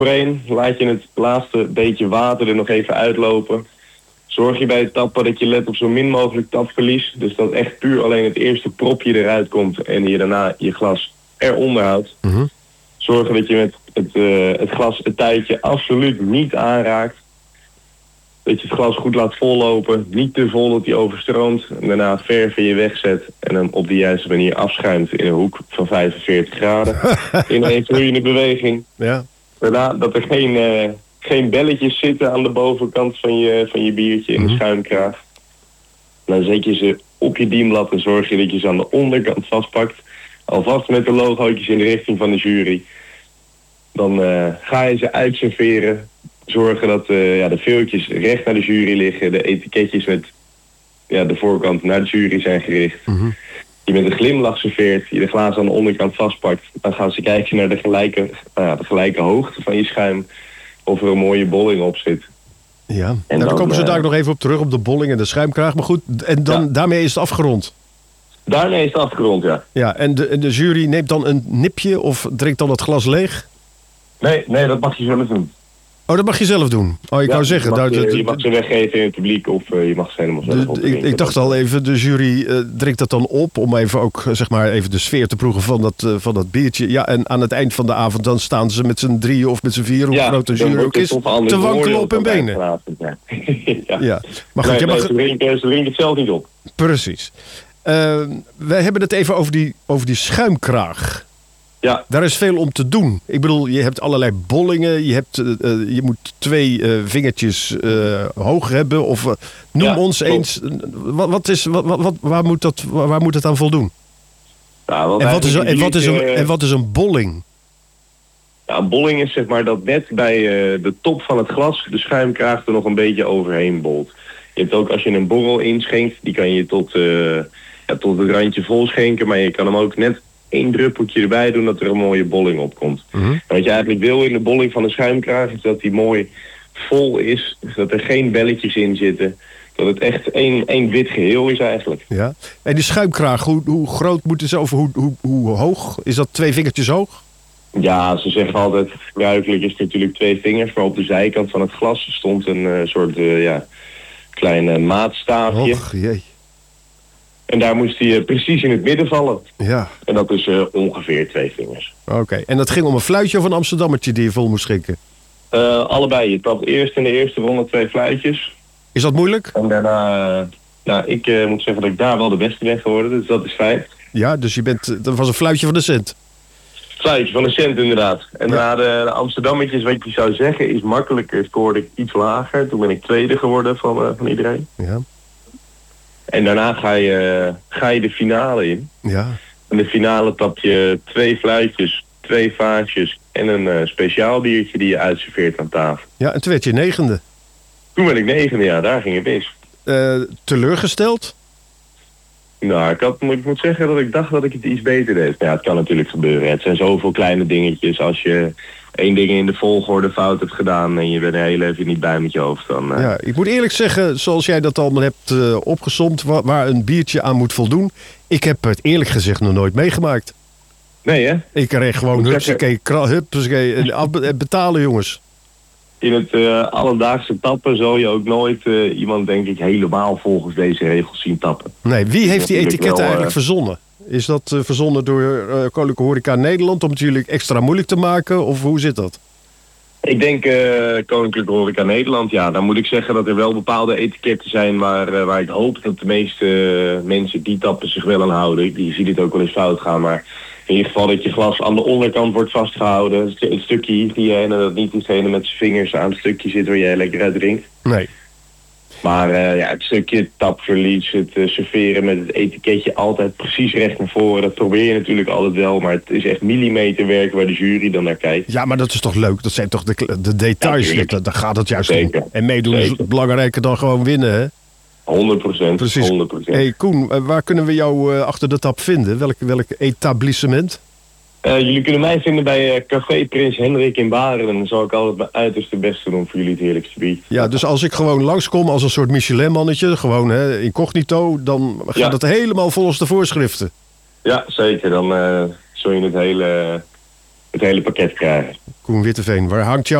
doorheen. Laat je het laatste beetje water er nog even uitlopen. Zorg je bij het tappen dat je let op zo min mogelijk tapverlies. Dus dat echt puur alleen het eerste propje eruit komt en je daarna je glas eronder houdt. Mm-hmm. Zorgen dat je met het glas het tuitje absoluut niet aanraakt. Dat je het glas goed laat vollopen. Niet te vol dat hij overstroomt. En daarna het verf in je wegzet. En hem op de juiste manier afschuimt in een hoek van 45 graden. In een vloeiende beweging. Ja. Daarna dat er geen belletjes zitten aan de bovenkant van je biertje in de schuimkraag. Dan zet je ze op je dienblad en zorg je dat je ze aan de onderkant vastpakt. Alvast met de logootjes in de richting van de jury. Dan ga je ze uitserveren. Zorgen dat de veeltjes recht naar de jury liggen. De etiketjes met de voorkant naar de jury zijn gericht. Mm-hmm. Je met een glimlach serveert. Je de glazen aan de onderkant vastpakt. Dan gaan ze kijken naar de gelijke hoogte van je schuim. Of er een mooie bolling op zit. Ja, en dan komen ze daar nog even op terug. Op de bolling en de schuimkraag. Maar goed, en dan, daarmee is het afgerond. Daarmee is het afgerond, ja. Ja, en de jury neemt dan een nipje of drinkt dan het glas leeg? Nee, dat mag je zelf doen. Oh, dat mag je zelf doen. Oh, ik wou zeggen... Je mag ze weggeven in het publiek of je mag ze helemaal zelf opdrinken. Ik dacht al even, de jury drinkt dat dan op... om even ook, zeg maar, even de sfeer te proeven van dat biertje. Ja, en aan het eind van de avond dan staan ze met z'n drieën of met z'n vier... hoe groot de jury ook is, te wankelen op hun benen. Ja. Maar goed, ze drinken het zelf niet op. Precies. Wij hebben het even over die schuimkraag. Ja. Daar is veel om te doen. Ik bedoel, je hebt allerlei bollingen. Je moet 2 vingertjes hoog hebben. Of noem ons eens. Waar moet het aan voldoen? Nou, en wat is een bolling? Ja, een bolling is zeg maar dat net bij de top van het glas de schuimkraag er nog een beetje overheen bolt. Je hebt ook als je een borrel inschenkt, die kan je tot het randje vol schenken. Maar je kan hem ook net 1 druppeltje erbij doen dat er een mooie bolling op komt. Mm-hmm. En wat je eigenlijk wil in de bolling van de schuimkraag is dat die mooi vol is. Dus dat er geen belletjes in zitten. Dat het echt één wit geheel is eigenlijk. Ja. En die schuimkraag, hoe groot moet het zijn? Of hoe hoog? Is dat 2 vingertjes hoog? Ja, ze zeggen altijd, gebruikelijk is het natuurlijk 2 vingers. Maar op de zijkant van het glas stond een soort klein maatstaafje. Och, jee. En daar moest hij precies in het midden vallen. Ja. En dat is ongeveer 2 vingers. Oké. En dat ging om een fluitje of een Amsterdammetje die je vol moest schenken? Allebei. Je tapt eerst in de eerste ronde 2 fluitjes. Is dat moeilijk? En daarna, ik moet zeggen dat ik daar wel de beste ben geworden. Dus dat is fijn. Ja, dus dat was een fluitje van de cent. Fluitje van een cent inderdaad. En daarna de Amsterdammetjes, wat je zou zeggen, is makkelijker. Scoorde ik iets lager. Toen ben ik tweede geworden van iedereen. Ja. En daarna ga je de finale in. Ja. In de finale tap je 2 fluitjes, 2 vaatjes en een speciaal biertje die je uitserveert aan tafel. Ja, en toen werd je 9e. Toen ben ik 9e, ja, daar ging het mis. Teleurgesteld? Nou, ik moet zeggen dat ik dacht dat ik het iets beter deed. Ja, het kan natuurlijk gebeuren. Het zijn zoveel kleine dingetjes. Als je 1 ding in de volgorde fout hebt gedaan en je bent er heel even niet bij met je hoofd, dan... Ja, ik moet eerlijk zeggen, zoals jij dat allemaal hebt opgesomd, waar een biertje aan moet voldoen. Ik heb het eerlijk gezegd nog nooit meegemaakt. Nee, hè? Ik kreeg gewoon hupsakee en betalen, jongens. In het alledaagse tappen zal je ook nooit iemand, denk ik, helemaal volgens deze regels zien tappen. Nee, wie heeft die etiketten eigenlijk verzonnen? Is dat verzonnen door Koninklijke Horeca Nederland om het jullie extra moeilijk te maken? Of hoe zit dat? Ik denk Koninklijke Horeca Nederland, ja. Dan moet ik zeggen dat er wel bepaalde etiketten zijn waar ik hoop dat de meeste mensen die tappen zich wel aan houden. Je ziet het ook wel eens fout gaan, maar in ieder geval dat je glas aan de onderkant wordt vastgehouden. Het stukje hygiëne, dat niet diegene met zijn vingers aan het stukje zit waar jij lekker uit drinkt. Nee. Maar het stukje tapverlies, het serveren met het etiketje altijd precies recht naar voren. Dat probeer je natuurlijk altijd wel, maar het is echt millimeterwerk waar de jury dan naar kijkt. Ja, maar dat is toch leuk? Dat zijn toch de details? Ja, daar gaat het juist om. En meedoen is belangrijker dan gewoon winnen, hè? 100%. Precies. 100%. Hey Koen, waar kunnen we jou achter de tap vinden? Welk etablissement? Jullie kunnen mij vinden bij Café Prins Hendrik in Baren. En dan zal ik altijd mijn uiterste best doen voor jullie het heerlijkste bier. Ja, dus als ik gewoon langskom als een soort Michelin-mannetje, gewoon incognito, dan gaat het helemaal volgens de voorschriften. Ja, zeker. Dan zul je het hele pakket krijgen. Koen Witteveen. Waar hangt jouw